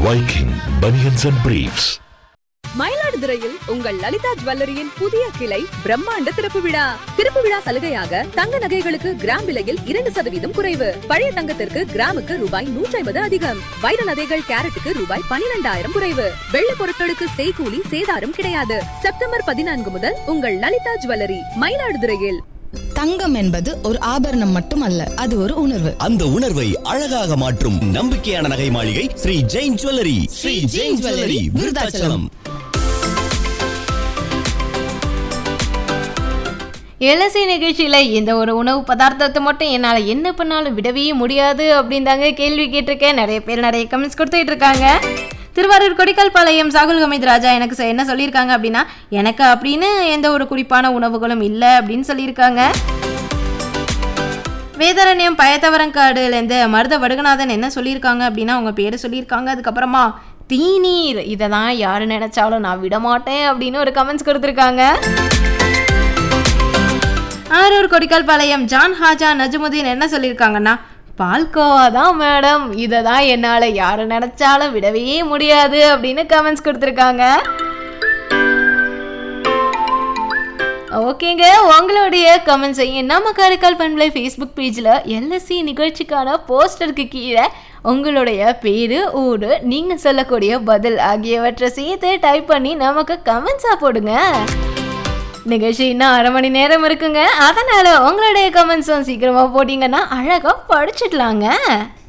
Viking Bunions and Briefs. மயிலாடுதுறையில் உங்கள் லலிதா ஜுவல்லரியின் புதிய கிளை பிரம்மாண்ட திறப்பு விழா சலுகையாக தங்க நகைகளுக்கு கிராம் விலையில் 2% குறைவு. பழைய தங்கத்திற்கு கிராமுக்கு ரூபாய் 150 அதிகம். வைர நகைகள் கேரட்டுக்கு ரூபாய் 12,000 குறைவு. வெள்ள பொருட்களுக்கு செய்கூலி சேதாரம் கிடையாது. செப்டம்பர் 14 முதல் உங்கள் லலிதா ஜுவல்லரி மயிலாடுதுறையில். தங்கம் என்பது ஒரு ஆபரணம் மட்டுமல்ல, அது ஒரு உணர்வு. அந்த உணர்வை அழகாக மாற்றும் நம்பிக்கையான நகை மாளிகை Sri Jain jewellery. Sri Jain jewellery, Virudhachalam. LSC நிகழ்ச்சியில் இந்த ஒரு உணவு பதார்த்தத்தை மட்டும் என்னால் என்ன பண்ணாலும் விடவே முடியாது அப்படின்னு தாங்க கேள்வி கேட்டிருக்கேன். நிறைய பேர் நிறைய கமெண்ட்ஸ் கொடுத்துட்டு இருக்காங்க. திருவாரூர் கொடிக்கால் பாளையம் சாகுல் ஹமீத் ராஜா எனக்கு என்ன சொல்லியிருக்காங்க அப்படின்னா, எனக்கு அப்படின்னு எந்த ஒரு குறிப்பான உணவுகளும் இல்லை அப்படின்னு சொல்லியிருக்காங்க. வேதாரண்யம் பயத்தவரங்காடுலேருந்து மருத வடுகநாதன் என்ன சொல்லியிருக்காங்க அப்படின்னா, அவங்க பேர் சொல்லியிருக்காங்க. அதுக்கப்புறமா தீநீர், இதை தான் யார் நினைச்சாலும் நான் விடமாட்டேன் அப்படின்னு ஒரு கமெண்ட்ஸ் கொடுத்துருக்காங்க. ஆரூர் கொடிக்கால் பாளையம் ஜான் ஹாஜா நஜமுதீன் என்ன சொல்லியிருக்காங்கன்னா, பால்கோவா தான் மேடம், இதை தான் என்னால் யார் நினச்சாலும் விடவே முடியாது அப்படின்னு கமெண்ட்ஸ் கொடுத்துருக்காங்க. ஓகேங்க, உங்களுடைய கமெண்ட்ஸை நம்ம காரைக்கால் பண்பலை ஃபேஸ்புக் பேஜில் எல்எஸ்சி நிகழ்ச்சிக்கான போஸ்டருக்கு கீழே உங்களுடைய பேர், ஊர், நீங்கள் சொல்லக்கூடிய பதில் ஆகியவற்றை சேர்த்து டைப் பண்ணி நமக்கு கமெண்ட்ஸாக போடுங்க. நிகழ்ச்சி இன்னும் 1/2 மணி நேரம் இருக்குங்க. அதனால் உங்களுடைய கமெண்ட்ஸும் சீக்கிரமாக போட்டிங்கன்னா அழகாக படிச்சிடலாங்க.